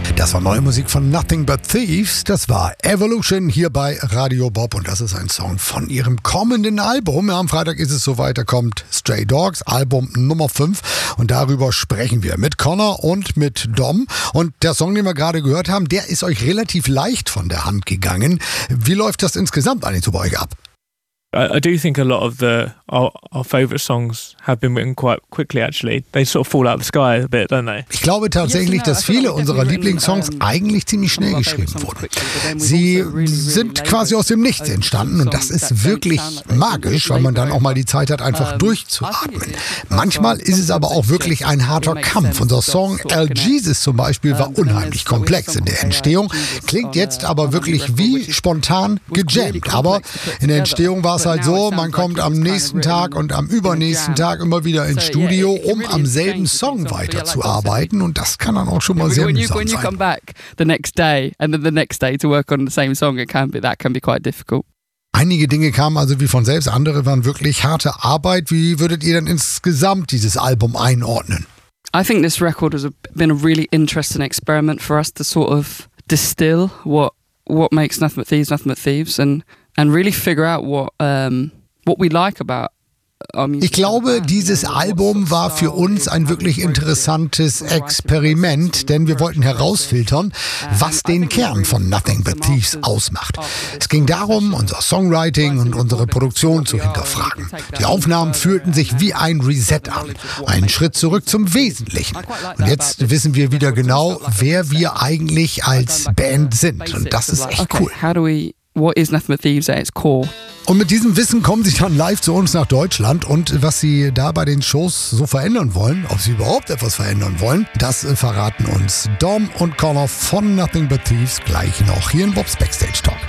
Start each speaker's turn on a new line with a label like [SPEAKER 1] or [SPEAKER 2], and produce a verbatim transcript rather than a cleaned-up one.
[SPEAKER 1] Das war neue Musik von Nothing But Thieves. Das war Evolution hier bei Radio Bob. Und das ist ein Song von ihrem kommenden Album. Am Freitag ist es soweit, da kommt Stray Dogs, Album Nummer fünf. Und darüber sprechen wir mit Connor und mit Dom. Und der Song, den wir gerade gehört haben, der ist euch relativ leicht von der Hand gegangen. Wie läuft das insgesamt eigentlich so bei euch ab?
[SPEAKER 2] I, I do think a lot of the our, our favourite songs have been written quite quickly actually. They sort of fall out of the sky a bit, don't they?
[SPEAKER 1] Ich glaube tatsächlich, dass viele unserer Lieblingssongs eigentlich ziemlich schnell geschrieben wurden. Sie sind quasi aus dem Nichts entstanden und das ist wirklich magisch, weil man dann auch mal die Zeit hat, einfach durchzuatmen. Manchmal ist es aber auch wirklich ein harter Kampf. Unser Song El Jesus zum Beispiel war unheimlich komplex in der Entstehung, klingt jetzt aber wirklich wie spontan gejammt. Aber in der Entstehung war es halt so, man kommt am nächsten Tag und am übernächsten Tag immer wieder ins Studio, um am selben Song weiterzuarbeiten und das kann dann auch schon mal sehr mühsam sein. Einige Dinge kamen also wie von selbst, andere waren wirklich harte Arbeit. Wie würdet ihr denn insgesamt dieses Album einordnen?
[SPEAKER 3] I think this record has been a really interesting experiment for us to sort of distill what what makes Nothing But Thieves Nothing But Thieves and and really figure out what um, what we like about.
[SPEAKER 1] Ich glaube, dieses Album war für uns ein wirklich interessantes Experiment, denn wir wollten herausfiltern, was den Kern von Nothing But Thieves ausmacht. Es ging darum, unser Songwriting und unsere Produktion zu hinterfragen. Die Aufnahmen fühlten sich wie ein Reset an, einen Schritt zurück zum Wesentlichen. Und jetzt wissen wir wieder genau, wer wir eigentlich als Band sind. Und das ist echt cool.
[SPEAKER 3] What is Nothing But Thieves at its core?
[SPEAKER 1] Und mit diesem Wissen kommen sie dann live zu uns nach Deutschland und was sie da bei den Shows so verändern wollen, ob sie überhaupt etwas verändern wollen, das verraten uns Dom und Connor von Nothing But Thieves gleich noch hier in Bob's Backstage Talk.